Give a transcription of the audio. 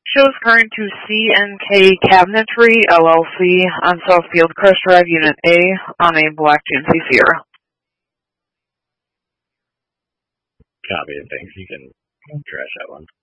Shows current to C&K Cabinetry, LLC, on Southfield Crest Drive, Unit A, on a black GMC Sierra. Copy, thanks. You can trash that one.